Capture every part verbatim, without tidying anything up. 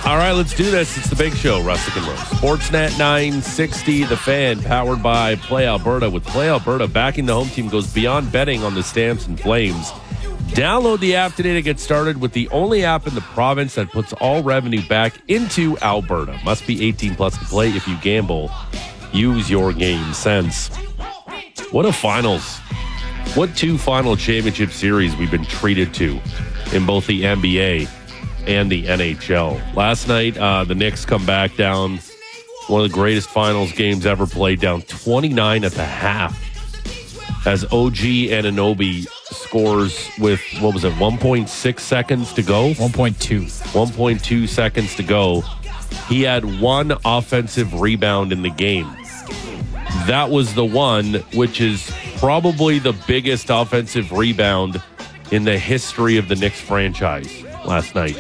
All right, let's do this. It's the big show, Rustic and Rose. Sportsnet nine sixty, The Fan, powered by Play Alberta. With Play Alberta, backing the home team goes beyond betting on the Stamps and Flames. Download the app today to get started with the only app in the province that puts all revenue back into Alberta. Must be eighteen plus to play. If you gamble, use your game sense. What a finals. What two final championship series we've been treated to in both the N B A and the N H L. Last night, uh, the Knicks come back down. One of the greatest finals games ever played, down twenty-nine at the half. As O G Anunoby scores with, what was it, one point six seconds to go? one point two. one point two seconds to go. He had one offensive rebound in the game. That was the one, which is probably the biggest offensive rebound in the history of the Knicks franchise last night.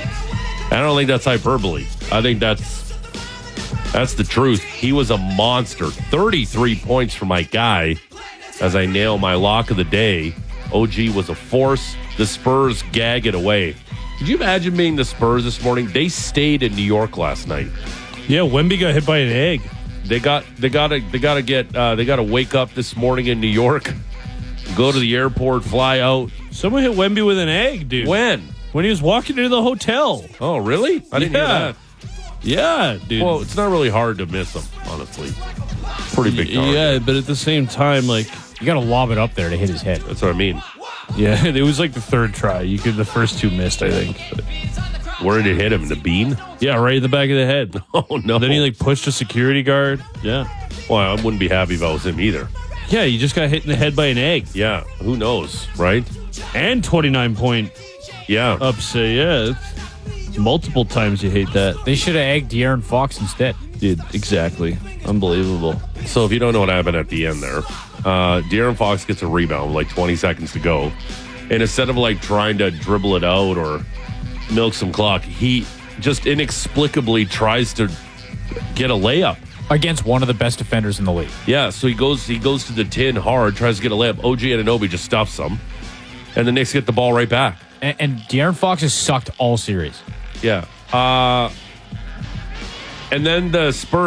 I don't think that's hyperbole. I think that's that's the truth. He was a monster. thirty-three points for my guy as I nail my lock of the day. O G was a force. The Spurs gag it away. Could you imagine being the Spurs this morning? They stayed in New York last night. Yeah, Wemby got hit by an egg. They got they gotta they gotta get uh, they gotta wake up this morning in New York, go to the airport, fly out. Someone hit Wemby with an egg, dude. When? When he was walking into the hotel. Oh, really? I didn't yeah. hear that. Yeah, dude. Well, it's not really hard to miss them, honestly. Pretty big target. Yeah, but at the same time, like, You got to lob it up there to hit his head. That's what I mean. yeah, it was like the third try. You could the first two missed, I think. But, Where did it hit him? The bean? yeah, right in the back of the head. Oh, no. Then he like pushed a security guard. Yeah. Well, I wouldn't be happy if I was him either. Yeah, you just got hit in the head by an egg. Yeah, who knows, right? And twenty-nine point Yeah. upset. Yeah, it's multiple times you hate that. They should have egged De'Aaron Fox instead. Dude, exactly. Unbelievable. So if you don't know what happened at the end there, uh, De'Aaron Fox gets a rebound with like twenty seconds to go. And instead of like trying to dribble it out or milk some clock, he just inexplicably tries to get a layup. Against one of the best defenders in the league. Yeah, so he goes he goes to the tin hard, tries to get a layup. O G Anunoby just stuffs him. And the Knicks get the ball right back. And, and De'Aaron Fox has sucked all series. Yeah. Uh, and then the Spurs